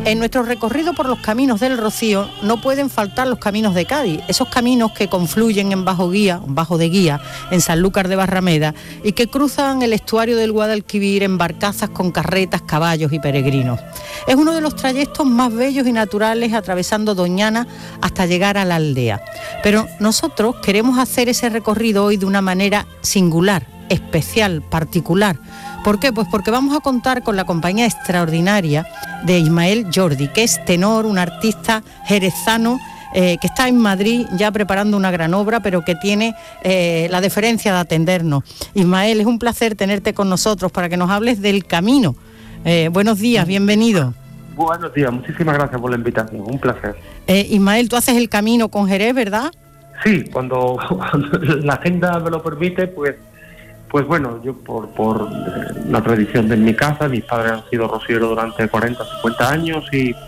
En nuestro recorrido por los caminos del Rocío no pueden faltar los caminos de Cádiz, esos caminos que confluyen en Bajo de Guía, en Sanlúcar de Barrameda, y que cruzan el estuario del Guadalquivir en barcazas con carretas, caballos y peregrinos. Es uno de los trayectos más bellos y naturales, atravesando Doñana hasta llegar a la aldea. Pero nosotros queremos hacer ese recorrido hoy de una manera singular, especial, particular. ¿Por qué? Pues porque vamos a contar con la compañía extraordinaria de Ismael Jordi, que es tenor, un artista jerezano, que está en Madrid ya preparando una gran obra, pero que tiene la deferencia de atendernos. Ismael, es un placer tenerte con nosotros para que nos hables del camino. Buenos días, bienvenido. Buenos días, muchísimas gracias por la invitación, un placer. Ismael, tú haces el camino con Jerez, ¿verdad? Sí, cuando la agenda me lo permite, pues bueno, yo por la tradición de mi casa, mis padres han sido rocieros durante 40, 50 años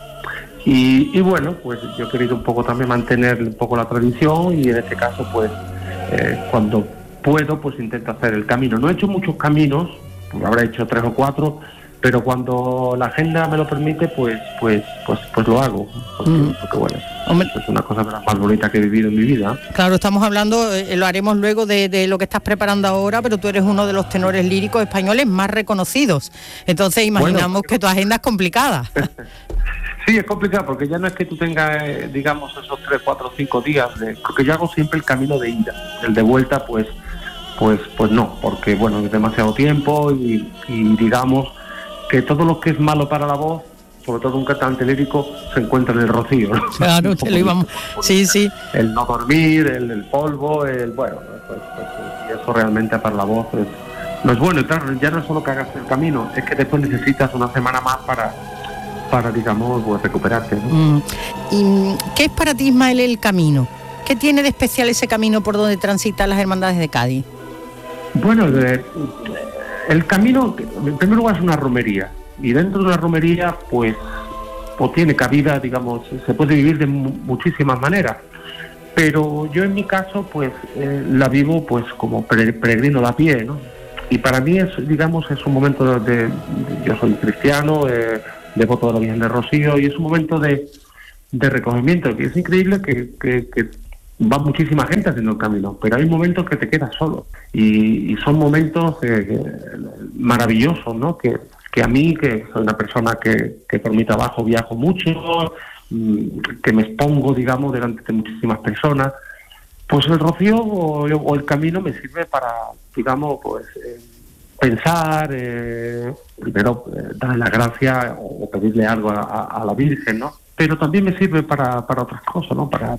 y bueno, pues yo he querido un poco también mantener un poco la tradición y en este caso pues cuando puedo pues intento hacer el camino. No he hecho muchos caminos, pues habré hecho 3 o 4, pero cuando la agenda me lo permite pues lo hago, porque bueno, es una cosa de las más bonitas que he vivido en mi vida. Claro, estamos hablando, lo haremos luego de lo que estás preparando ahora, pero tú eres uno de los tenores líricos españoles más reconocidos, entonces imaginamos que tu agenda es complicada. Sí, es complicado, porque ya no es que tú tengas, digamos, esos 3, 4, 5 días, porque yo hago siempre el camino de ida, el de vuelta pues no, porque bueno, es demasiado tiempo y digamos que todo lo que es malo para la voz, sobre todo un cantante lírico, se encuentra en el Rocío, ¿no? Claro, te lo íbamos. Sí. El no dormir, el polvo, bueno, y eso realmente para la voz no es bueno. Y claro, ya no es solo que hagas el camino, es que después necesitas una semana más para digamos, pues recuperarte, ¿no? ¿Y qué es para ti, Ismael, el camino? ¿Qué tiene de especial ese camino por donde transitan las hermandades de Cádiz? Bueno, el camino, en primer lugar, es una romería, y dentro de una romería, pues tiene cabida, digamos, se puede vivir de muchísimas maneras, pero yo en mi caso, pues la vivo pues como peregrino de a pie, ¿no? Y para mí es un momento yo soy cristiano, devoto de la Virgen del Rocío, y es un momento de recogimiento, que es increíble que va muchísima gente haciendo el camino, pero hay momentos que te quedas solo y son momentos maravillosos, ¿no? Que a mí, que soy una persona que por mi trabajo viajo mucho, que me expongo, digamos, delante de muchísimas personas, pues el Rocío o el camino me sirve para, digamos, pues pensar, primero darle las gracias o pedirle algo a la Virgen, ¿no? Pero también me sirve para otras cosas, ¿no? Para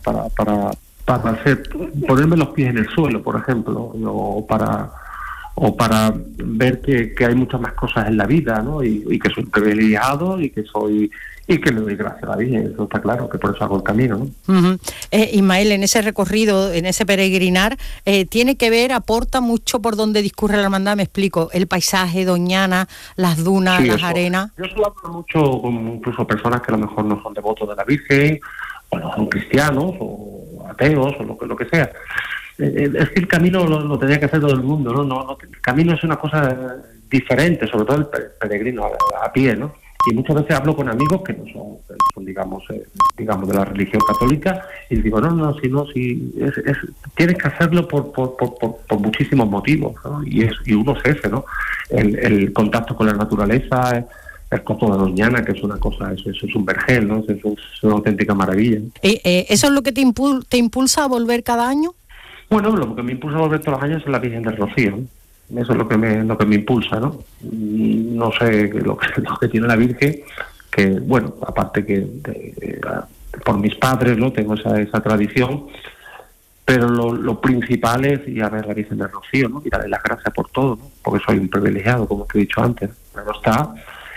ponerme los pies en el suelo, por ejemplo, o para ver que hay muchas más cosas en la vida, ¿no? Y que soy privilegiado y que le doy gracias a la Virgen, eso está claro, que por eso hago el camino, ¿no? Uh-huh. Ismael, en ese recorrido, en ese peregrinar, tiene que ver, aporta mucho por donde discurre la hermandad, me explico, el paisaje, Doñana, las dunas, sí, las arenas. Yo suelo hablar mucho con incluso personas que a lo mejor no son devotos de la Virgen, o no son cristianos, o ateos, o lo que sea. Es que el camino lo tenía que hacer todo el mundo, ¿no? El camino es una cosa diferente, sobre todo el peregrino a pie, ¿no? Y muchas veces hablo con amigos que no son digamos de la religión católica, y les digo, tienes que hacerlo por muchísimos motivos, ¿no? Y uno es ese, ¿no? El contacto con la naturaleza, el coto de Doñana, que es una cosa, eso es un vergel, ¿no? Eso es una auténtica maravilla. ¿Eso es lo que te impulsa a volver cada año? Bueno, lo que me impulsa a volver todos los años es la Virgen del Rocío, ¿no? Eso es lo que me impulsa, ¿no? No sé lo que tiene la Virgen, que, bueno, aparte que por mis padres, ¿no? Tengo esa tradición, pero lo principal es ir a ver a la Virgen del Rocío, ¿no? Y darle las gracias por todo, ¿no? Porque soy un privilegiado, como te he dicho antes. Pero está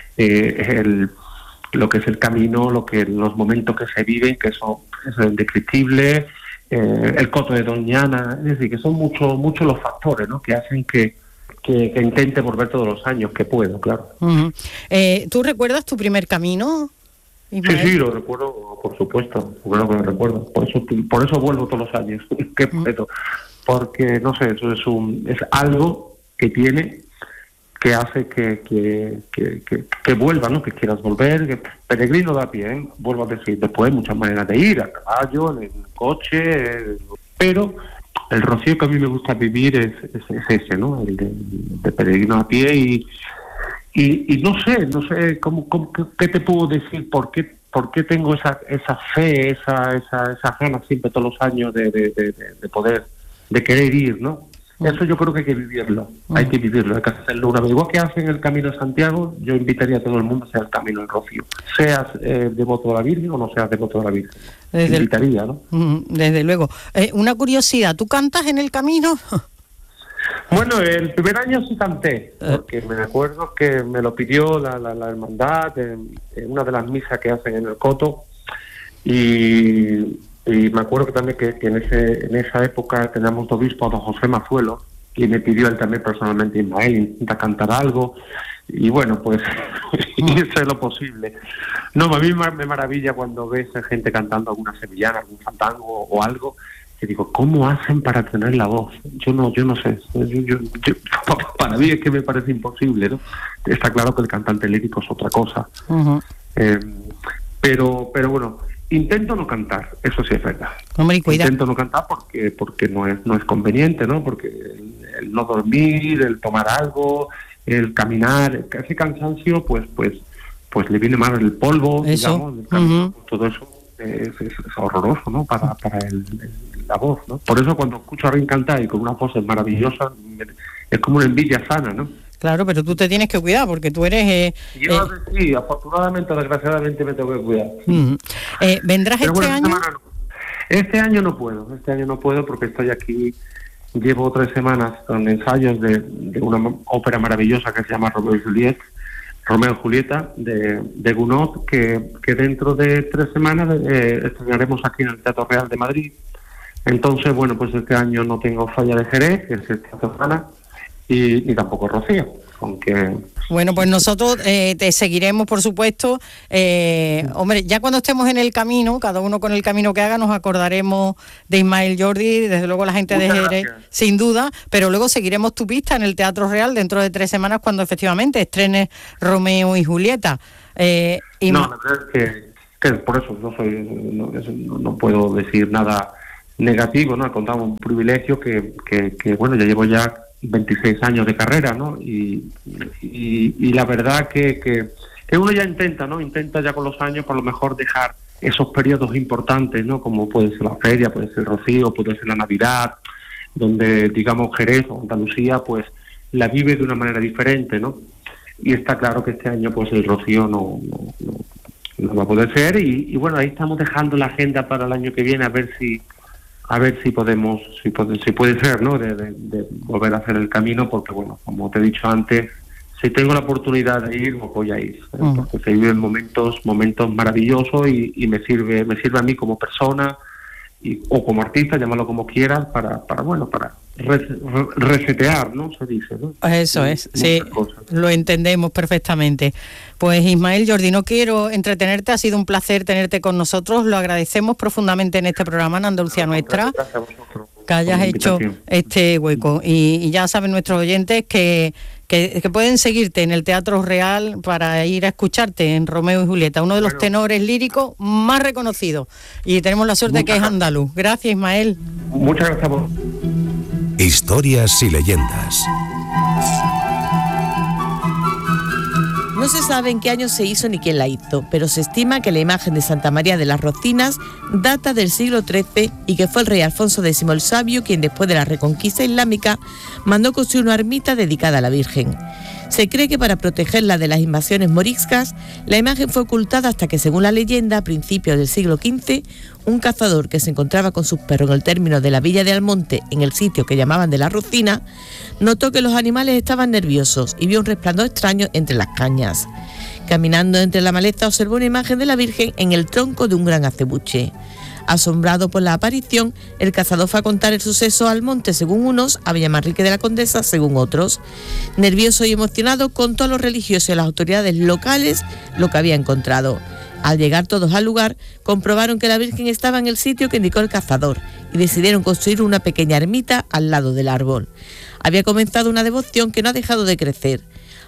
lo que es el camino, los momentos que se viven, que son indescriptibles, el coto de Doñana, es decir, que son muchos los factores, ¿no? Que hacen que intente volver todos los años que puedo, claro. Uh-huh. ¿Tú recuerdas tu primer camino, Ismael? Sí, lo recuerdo, por supuesto, claro que lo recuerdo. Por eso vuelvo todos los años, que puedo. Porque, no sé, eso es algo que tiene que hace que vuelva, ¿no? Que quieras volver, que peregrino da pie, vuelvo a decir, después hay muchas maneras de ir, a caballo, en coche, pero el rocío que a mí me gusta vivir es ese, ¿no? El de peregrino a pie y no sé qué te puedo decir, por qué tengo esa fe, esa ganas siempre todos los años de poder, de querer ir, ¿no? Eso yo creo que hay que vivirlo, hay que hacerlo una vez. Igual que hacen el Camino de Santiago, yo invitaría a todo el mundo a hacer el Camino del Rocío. Seas devoto de la Virgen o no seas devoto de la Virgen. Invitaría, ¿no? Desde luego. Una curiosidad, ¿tú cantas en el camino? Bueno, el primer año sí canté, porque me acuerdo que me lo pidió la hermandad en una de las misas que hacen en el Coto, y me acuerdo que también que en esa época teníamos de obispo a don José Mazuelo, y me pidió él también personalmente, Ismael, intenta cantar algo, y bueno, pues hice lo posible. No, a mí me maravilla cuando ves a gente cantando alguna sevillana, algún fandango o algo, que digo, ¿cómo hacen para tener la voz? Yo no sé, para mí es que me parece imposible, ¿no? Está claro que el cantante lírico es otra cosa, pero bueno, intento no cantar, eso sí es verdad. Hombre, intento no cantar porque no es conveniente, ¿no? Porque el no dormir, el tomar algo, el caminar, ese cansancio, pues le viene mal el polvo, eso. Digamos, todo eso es horroroso, ¿no? Para la voz, ¿no? Por eso cuando escucho a alguien cantar y con una voz maravillosa, es como una envidia sana, ¿no? Claro, pero tú te tienes que cuidar porque tú eres... Yo sí, afortunadamente, desgraciadamente me tengo que cuidar. ¿Vendrás pero este año? Este año no puedo porque estoy aquí, llevo 3 semanas con ensayos de una ópera maravillosa que se llama Romeo y Julieta de Gounod, que dentro de 3 semanas estrenaremos aquí en el Teatro Real de Madrid. Entonces, bueno, pues este año no tengo Falla de Jerez, que es esta semana, y tampoco Rocío, aunque... Bueno, pues nosotros te seguiremos, por supuesto. Hombre, ya cuando estemos en el camino, cada uno con el camino que haga, nos acordaremos de Ismael Jordi, desde luego la gente de Jerez, sin duda, pero luego seguiremos tu pista en el Teatro Real dentro de 3 semanas cuando efectivamente estrenes Romeo y Julieta. La verdad es que por eso no puedo decir nada negativo, ¿no? Al contrario, un privilegio que bueno, ya llevo ya 26 años de carrera, ¿no? Y la verdad que uno ya intenta ya con los años por lo mejor dejar esos periodos importantes, ¿no? Como puede ser la feria, puede ser el Rocío, puede ser la Navidad, donde digamos Jerez o Andalucía pues la vive de una manera diferente, ¿no? Y está claro que este año pues el Rocío no va a poder ser y bueno, ahí estamos dejando la agenda para el año que viene a ver si podemos, si puede ser, ¿no? De volver a hacer el camino, porque bueno, como te he dicho antes, si tengo la oportunidad de ir, pues voy a ir, porque se viven momentos maravillosos y me sirve a mí como persona o como artista, llámalo como quieras, para resetear, ¿no? Se dice, ¿no? Eso es, sí, lo entendemos perfectamente. Pues Ismael Jordi, no quiero entretenerte, ha sido un placer tenerte con nosotros, lo agradecemos profundamente en este programa en Andalucía Nuestra, que hayas hecho este hueco. Y ya saben nuestros oyentes que pueden seguirte en el Teatro Real para ir a escucharte en Romeo y Julieta, uno de los tenores líricos más reconocidos. Y tenemos la suerte de que es andaluz. Gracias, Ismael. Muchas gracias a vos. Historias y leyendas. No se sabe en qué año se hizo ni quién la hizo, pero se estima que la imagen de Santa María de las Rocinas data del siglo XIII y que fue el rey Alfonso X el Sabio quien después de la reconquista islámica mandó construir una ermita dedicada a la Virgen. Se cree que para protegerla de las invasiones moriscas, la imagen fue ocultada hasta que, según la leyenda, a principios del siglo XV, un cazador que se encontraba con sus perros en el término de la villa de Almonte, en el sitio que llamaban de la Rocina, notó que los animales estaban nerviosos y vio un resplandor extraño entre las cañas. Caminando entre la maleza observó una imagen de la Virgen en el tronco de un gran acebuche. Asombrado por la aparición, el cazador fue a contar el suceso al monte según unos, a Villamanrique de la Condesa según otros. Nervioso y emocionado, contó a los religiosos y a las autoridades locales lo que había encontrado. Al llegar todos al lugar, comprobaron que la Virgen estaba en el sitio que indicó el cazador y decidieron construir una pequeña ermita al lado del árbol. Había comenzado una devoción que no ha dejado de crecer.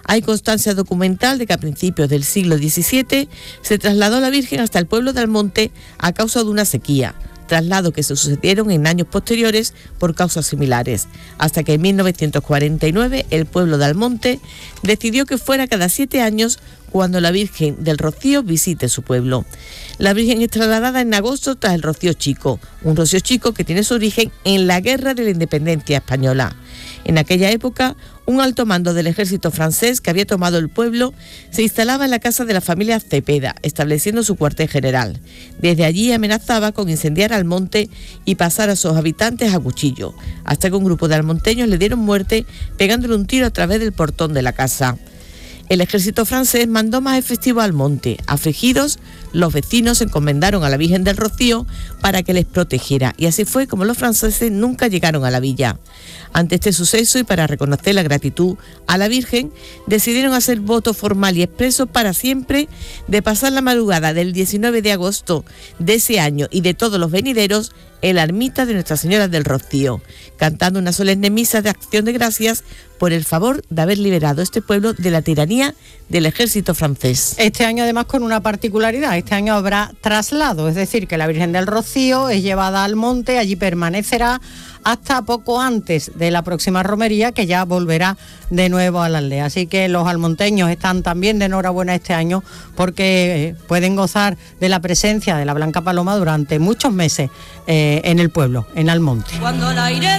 Hay constancia documental de que a principios del siglo XVII se trasladó la Virgen hasta el pueblo de Almonte a causa de una sequía, traslado que se sucedieron en años posteriores por causas similares, hasta que en 1949 el pueblo de Almonte decidió que fuera cada 7 años cuando la Virgen del Rocío visite su pueblo. La Virgen es trasladada en agosto tras el Rocío Chico, un Rocío Chico que tiene su origen en la Guerra de la Independencia Española. En aquella época, un alto mando del ejército francés que había tomado el pueblo se instalaba en la casa de la familia Cepeda, estableciendo su cuartel general. Desde allí amenazaba con incendiar Almonte y pasar a sus habitantes a cuchillo, hasta que un grupo de almonteños le dieron muerte pegándole un tiro a través del portón de la casa. El ejército francés mandó más efectivo al monte. Afligidos, los vecinos se encomendaron a la Virgen del Rocío para que les protegiera, y así fue como los franceses nunca llegaron a la villa. Ante este suceso y para reconocer la gratitud a la Virgen, decidieron hacer voto formal y expreso para siempre de pasar la madrugada del 19 de agosto de ese año y de todos los venideros en la ermita de Nuestra Señora del Rocío, cantando una solemne misa de acción de gracias por el favor de haber liberado este pueblo de la tiranía del ejército francés. Este año además con una particularidad, este año habrá traslado, es decir, que la Virgen del Rocío es llevada al monte, allí permanecerá hasta poco antes de la próxima romería, que ya volverá de nuevo a la aldea. Así que los almonteños están también de enhorabuena este año porque pueden gozar de la presencia de la Blanca Paloma durante muchos meses en el pueblo, en Almonte. Cuando el aire